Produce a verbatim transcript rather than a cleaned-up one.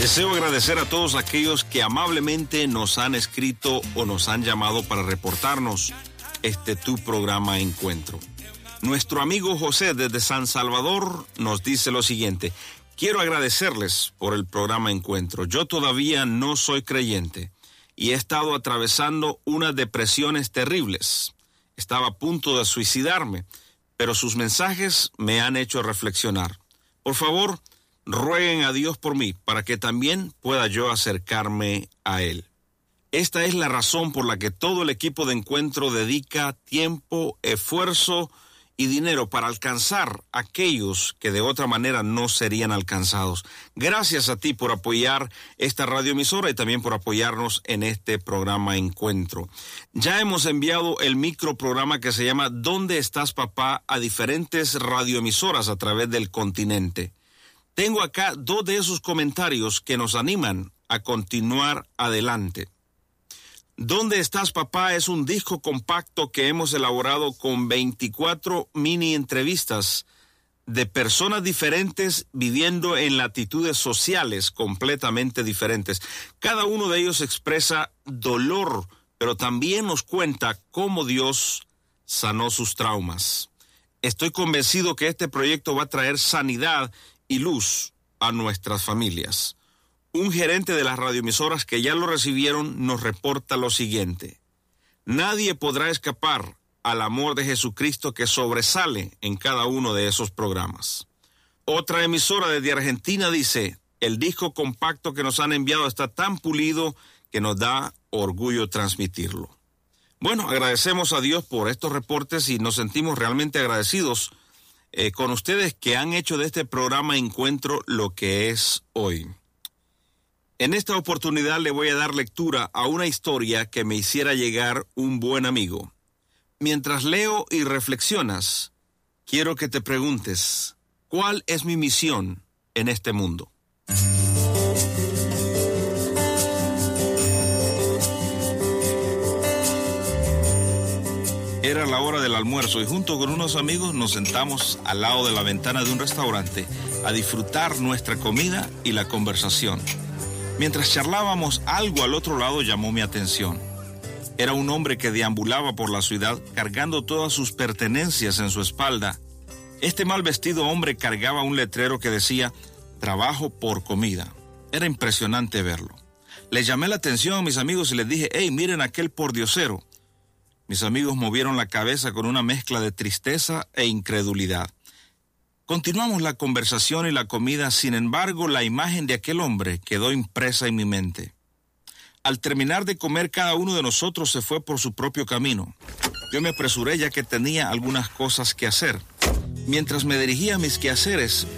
Deseo agradecer a todos aquellos que amablemente nos han escrito o nos han llamado para reportarnos este tu programa Encuentro. Nuestro amigo José desde San Salvador nos dice lo siguiente: quiero agradecerles por el programa Encuentro. Yo todavía no soy creyente y he estado atravesando unas depresiones terribles. Estaba a punto de suicidarme, pero sus mensajes me han hecho reflexionar. Por favor, rueguen a Dios por mí, para que también pueda yo acercarme a Él. Esta es la razón por la que todo el equipo de Encuentro dedica tiempo, esfuerzo y dinero para alcanzar a aquellos que de otra manera no serían alcanzados. Gracias a ti por apoyar esta radioemisora y también por apoyarnos en este programa Encuentro. Ya hemos enviado el microprograma que se llama ¿Dónde estás, papá?, a diferentes radioemisoras a través del continente. Tengo acá dos de esos comentarios que nos animan a continuar adelante. ¿Dónde estás, papá? Es un disco compacto que hemos elaborado con veinticuatro mini entrevistas de personas diferentes viviendo en latitudes sociales completamente diferentes. Cada uno de ellos expresa dolor, pero también nos cuenta cómo Dios sanó sus traumas. Estoy convencido que este proyecto va a traer sanidad y luz a nuestras familias. Un gerente de las radioemisoras que ya lo recibieron nos reporta lo siguiente: nadie podrá escapar al amor de Jesucristo que sobresale en cada uno de esos programas. Otra emisora desde Argentina dice: el disco compacto que nos han enviado está tan pulido que nos da orgullo transmitirlo. Bueno, agradecemos a Dios por estos reportes y nos sentimos realmente agradecidos Eh, con ustedes que han hecho de este programa Encuentro lo que es hoy. En esta oportunidad le voy a dar lectura a una historia que me hiciera llegar un buen amigo. Mientras leo y reflexionas, quiero que te preguntes, ¿cuál es mi misión en este mundo? Era la hora del almuerzo y junto con unos amigos nos sentamos al lado de la ventana de un restaurante a disfrutar nuestra comida y la conversación. Mientras charlábamos, algo al otro lado llamó mi atención. Era un hombre que deambulaba por la ciudad cargando todas sus pertenencias en su espalda. Este mal vestido hombre cargaba un letrero que decía «Trabajo por comida». Era impresionante verlo. Le llamé la atención a mis amigos y les dije «Hey, miren aquel pordiosero». Mis amigos movieron la cabeza con una mezcla de tristeza e incredulidad. Continuamos la conversación y la comida, sin embargo, la imagen de aquel hombre quedó impresa en mi mente. Al terminar de comer, cada uno de nosotros se fue por su propio camino. Yo me apresuré ya que tenía algunas cosas que hacer. Mientras me dirigía a mis quehaceres,